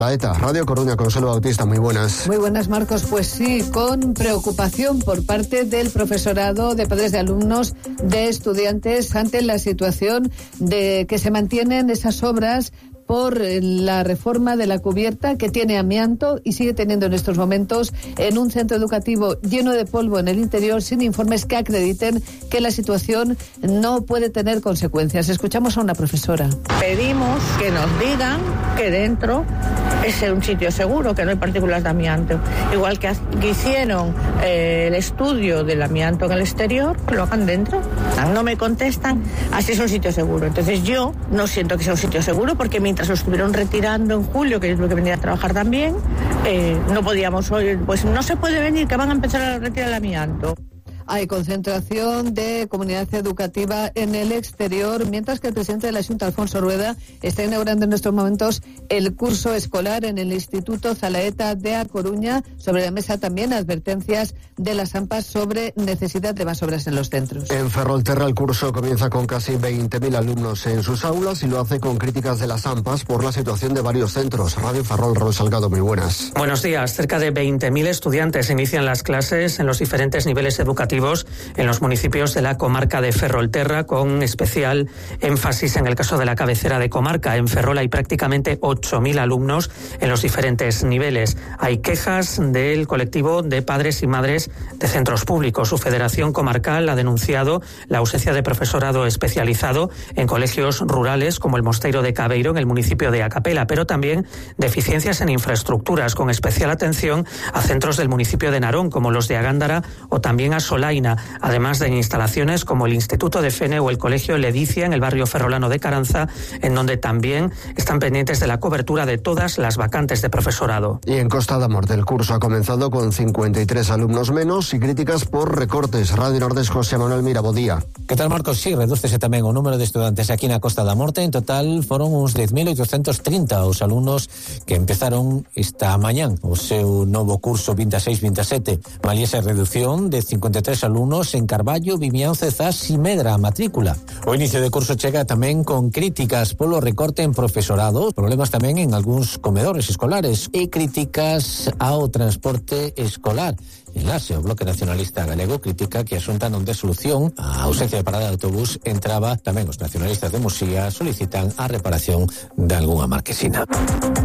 La ETA, Radio Coruña, Consuelo Bautista, muy buenas. Muy buenas, Marcos. Pues sí, con preocupación por parte del profesorado, de padres de alumnos, de estudiantes, ante la situación de que se mantienen esas obras por la reforma de la cubierta que tiene amianto y sigue teniendo en estos momentos en un centro educativo lleno de polvo en el interior, sin informes que acrediten que la situación no puede tener consecuencias. Escuchamos a una profesora. Pedimos que nos digan que dentro es un sitio seguro, que no hay partículas de amianto. Igual que hicieron el estudio del amianto en el exterior, lo hagan dentro. No me contestan, así es un sitio seguro. Entonces yo no siento que sea un sitio seguro, porque mientras lo estuvieron retirando en julio, que es lo que venía a trabajar también, no podíamos hoy, pues no se puede venir, que van a empezar a retirar el amianto. Hay concentración de comunidad educativa en el exterior, mientras que el presidente de la Xunta, Alfonso Rueda, está inaugurando en estos momentos el curso escolar en el Instituto Zalaeta de A Coruña. Sobre la mesa también advertencias de las AMPA sobre necesidad de más obras en los centros. En Ferrolterra el curso comienza con casi 20.000 alumnos en sus aulas y lo hace con críticas de las AMPAs por la situación de varios centros. Radio Ferrol, Raúl Salgado, muy buenas. Buenos días. Cerca de 20.000 estudiantes inician las clases en los diferentes niveles educativos en los municipios de la comarca de Ferrolterra, con especial énfasis en el caso de la cabecera de comarca. En Ferrol hay prácticamente 8.000 alumnos en los diferentes niveles. Hay quejas del colectivo de padres y madres de centros públicos. Su federación comarcal ha denunciado la ausencia de profesorado especializado en colegios rurales como el Mosteiro de Cabeiro, en el municipio de Acapela, pero también deficiencias en infraestructuras, con especial atención a centros del municipio de Narón, como los de Agándara o también a Solaina, además de instalaciones como el Instituto de Fene o el Colegio Ledicia en el barrio ferrolano de Caranza, en donde también están pendientes de la cobertura de todas las vacantes de profesorado. Y en Costa da Morte el curso ha comenzado con 53 alumnos menos y críticas por recortes. Radio Nordés, José Manuel Mirabodía. Que tal, Marcos? Sí, redúcese tamén o número de estudantes aquí na Costa da Morte. En total foron uns 10.830 os alumnos que empezaron esta mañán o seu novo curso 26-27. Malia esa reducción de 53 alumnos en Carballo, Vimianzo, Zas e Medra a matrícula. O inicio de curso chega tamén con críticas polo recorte en profesorado, problemas tamén en algúns comedores escolares e críticas ao transporte escolar. Enlace, o Bloque Nacionalista Galego critica que a Xunta non dé solución á ausencia de parada de autobús en Traba. Tamén os nacionalistas de Muxía solicitan a reparación de algunha marquesina.